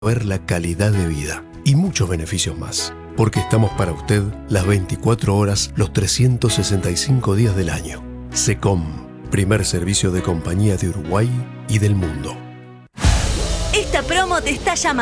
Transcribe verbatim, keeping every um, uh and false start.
ver la calidad de vida y muchos beneficios más. Porque estamos para usted las veinticuatro horas, los trescientos sesenta y cinco días del año. SECOM, primer servicio de compañía de Uruguay y del mundo. Esta promo te está llamando.